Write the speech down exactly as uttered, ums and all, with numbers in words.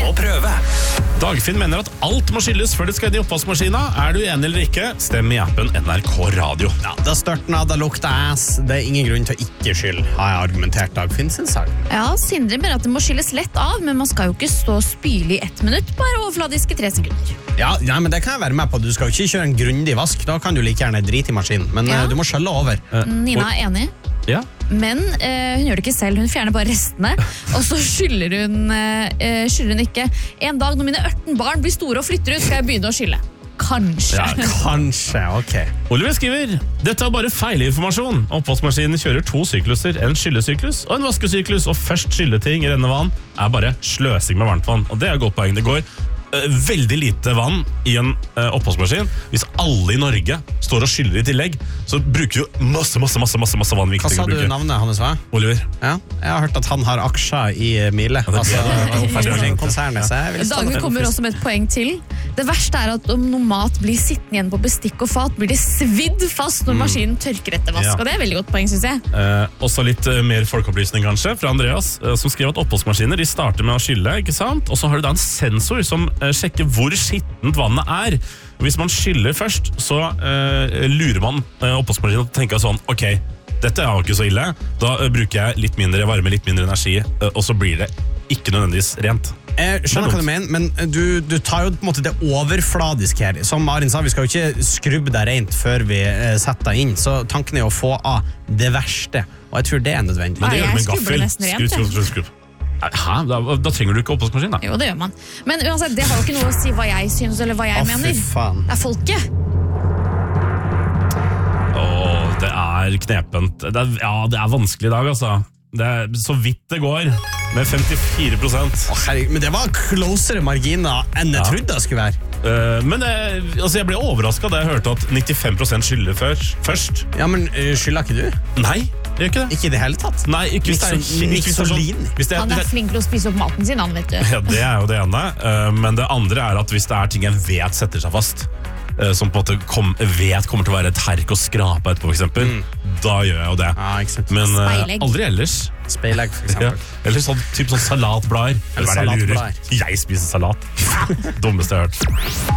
å prøve. Dagfinn mener at alt må skylles før det skal inn i oppvaskmaskina. Er du enig eller ikke? Stem i appen N R K Radio. Ja, da størtna, da lukter ass. Det er ingen grunn til å ikke skylle, har jeg argumentert Dagfinn sin sak. Ja, Sindre mener at det må skylles lett av, men man skal jo ikke stå og spyle i ett minutt, bare overfladisk i tre sekunder. Ja, ja, men det kan jeg være med på. Du skal jo ikke kjøre en grundig vask, da kan du like gjerne drite i maskinen. Men Ja. eh, du må skjølle over. Nina er enig, Ja. men eh, hun gjør det ikke selv. Hun fjerner bare restene, og så skyller hun, eh, skyller hun ikke. En dag når mine ørten barn blir store og flytter ut, skal jeg begynne å skylle. Kanskje. Ja, Kanskje, ok. Oliver skriver, dette er bare feilinformasjon. Oppvaskmaskinen kjører to sykluser, en skyllesyklus og en vaskesyklus, og først skylleting i renne vann er bare sløsing med varmt vann. Og det er et godt poeng. Det går uh, veldig lite vann i en uh, oppvaskmaskin. Hvis alle i Norge står og skyller i tillegg, så bruker vi masse, masse, masse, masse, masse vann. Hva sa du navnet hans var? Oliver. Ja, jeg har hørt at han har aksjer i eh, Miele. det- Altså, det- oppvaskmaskinkonsernet, så jeg vil stå Dagfinn for kommer først. også med et poeng til. Det verste er at om noe mat blir sittende igjen på bestikk og fat, blir det svidd fast når maskinen tørker etter vask. Ja. Og det er veldig godt poeng, synes jeg. Eh, også litt eh, mer folkeopplysning kanskje fra Andreas, eh, som skriver at oppvaskmaskiner de starter med å skylle, ikke sant? Og så har du da en sensor som eh, sjekker hvor skittent vannet er. Og hvis man skyller først, så eh, lurer man eh, oppvaskmaskinen og tenker sånn, ok, dette er jo ikke så ille, da eh, bruker jeg litt mindre varme, litt mindre energi, eh, og så blir det ikke nødvendigvis rent. Jeg skjønner hva du mener, men du, du tar jo på en måte det overfladiske her. Som Arin sa, vi skal jo ikke skrubbe deg rent før vi eh, setter deg inn, så tanken er å få av det verste, og jeg tror det er nødvendig. Men det Nei, gjør du med jeg skrubber gaffel. nesten rent, Skrubb, jeg. skrubb, skrubb, skrubb. Hæ? Da, da trenger du ikke oppvaskmaskin da. Jo, det gjør man. Men uansett, det har jo ikke noe å si hva jeg synes, eller hva jeg Å, fy mener. faen. Det er folket. Åh, det er knepent. Det er, ja, det er vanskelig i dag, altså. Det er så vidt det går, med femtifire prosent. Å, herregud, men det var closere marginer enn jeg Ja. trodde det skulle være. Uh, men det, altså jeg ble overrasket da jeg hørte at nittifem prosent skylder før, først. Ja, men uh, skylder ikke du? Nei, jeg gjør ikke det. Ikke i det hele tatt? Nei, ikke hvis det er Nick- ikke hvis det er sånn- Nicholini. hvis det er- Han er hvis det flink til å spise opp maten sin, han, vet du. er- Ja, det er jo det ene. Uh, men det andre er at hvis det er ting jeg vet setter seg fast, uh, som på en måte kom, vet kommer til å være et herk og skrape etterpå, for eksempel, da gjør jeg jo det. Ja, ikke sant. Men uh, Speilegg. aldri ellers. Speilegg, for Ja. eksempel. Eller sånn, typ sånn salatblader. Eller hva er det jeg lurer? salatblader. Jeg spiser salat. Dummeste jeg har hørt.